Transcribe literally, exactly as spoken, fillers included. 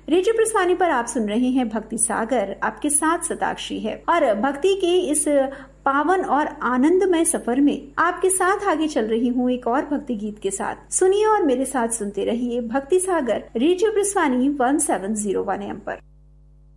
Radio प्रस्थानी पर आप सुन रहे हैं भक्ति सागर, आपके साथ सताक्षी है। और भक्ति के इस पावन और आनंदमय सफर में आपके साथ आगे चल रही हूँ एक और भक्ति गीत के साथ। सुनिए और मेरे साथ सुनते रहिए भक्ति सागर, radio प्रस्थानी one seven zero one M पर।